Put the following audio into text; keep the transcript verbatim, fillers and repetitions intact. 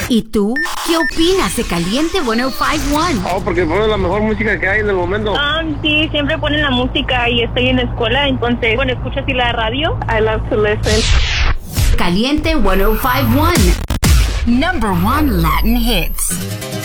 ¿Y tú? ¿Qué opinas de Caliente ciento cincuenta y uno? Oh, porque ponen la mejor música que hay en el momento. Um, sí, siempre ponen la música y estoy en la escuela, entonces, bueno, escucho así la radio. I love to listen. Caliente ciento cincuenta y uno. Number one Latin hits.